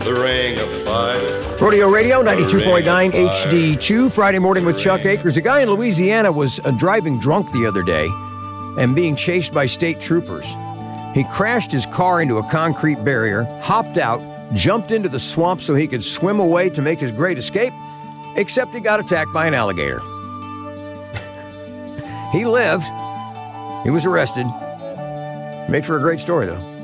The ring of fire. Rodeo Radio, 92.9 HD2, Friday morning with Chuck Akers. A guy in Louisiana was driving drunk the other day and being chased by state troopers. He crashed his car into a concrete barrier, hopped out, jumped into the swamp so he could swim away to make his great escape, except he got attacked by an alligator. He lived. He was arrested. Made for a great story, though.